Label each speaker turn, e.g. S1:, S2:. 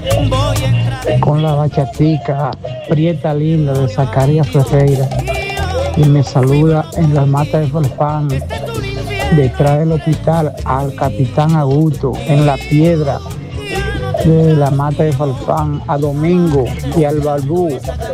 S1: con la bachatica Prieta Linda de Zacarías Ferreira. Y me saluda en las matas de Farfán, detrás del hospital, al Capitán Augusto, en la piedra de la mata de Farfán, a Domingo y al Balbú.